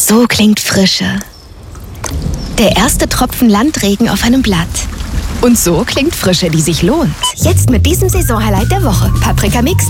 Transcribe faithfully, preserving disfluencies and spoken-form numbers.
So klingt Frische. Der erste Tropfen Landregen auf einem Blatt. Und so klingt Frische, die sich lohnt. Jetzt mit diesem Saisonhighlight der Woche. Paprika Mix